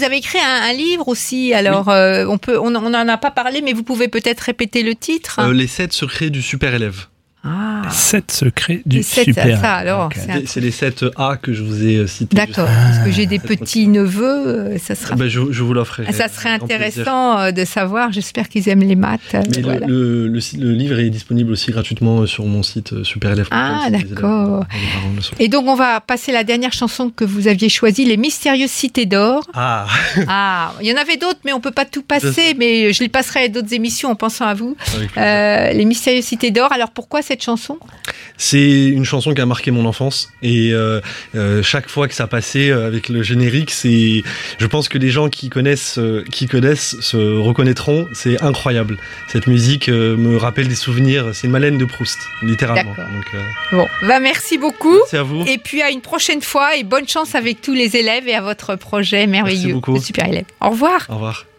vous avez écrit un livre aussi. Alors, on n'en a pas parlé, mais vous pouvez peut-être répéter le titre. Les 7 secrets du super élève. Ah. 7 secrets du super. Ça, alors, okay. C'est les 7 A que je vous ai cités. D'accord, parce que j'ai des petits-neveux, ça sera... je vous l'offrerai. Ça serait intéressant de savoir, j'espère qu'ils aiment les maths. Mais voilà. le livre est disponible aussi gratuitement sur mon site Super Élève. Ah, d'accord. Et donc, on va passer la dernière chanson que vous aviez choisie, Les Mystérieuses Cités d'Or. Ah. Il y en avait d'autres, mais on ne peut pas tout passer, mais je les passerai à d'autres émissions en pensant à vous. Les Mystérieuses Cités d'Or, alors pourquoi cette chanson? C'est une chanson qui a marqué mon enfance et chaque fois que ça passait avec le générique, je pense que les gens qui connaissent se reconnaîtront. C'est incroyable. Cette musique me rappelle des souvenirs. C'est une Madeleine de Proust, littéralement. Donc, merci beaucoup. Merci à vous. Et puis à une prochaine fois et bonne chance avec tous les élèves et à votre projet merveilleux de Super Élève. Au revoir. Au revoir.